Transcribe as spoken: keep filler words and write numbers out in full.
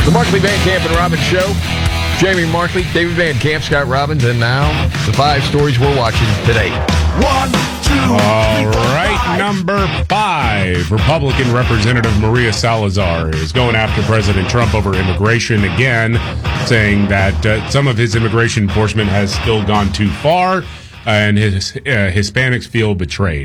The Markley, Van Camp, and Robbins Show. Jamie Markley, David Van Camp, Scott Robbins, and now the five stories we're watching today. One, two, All right, number five. Republican Representative Maria Salazar is going after President Trump over immigration again, saying that uh, some of his immigration enforcement has still gone too far, and his uh, Hispanics feel betrayed.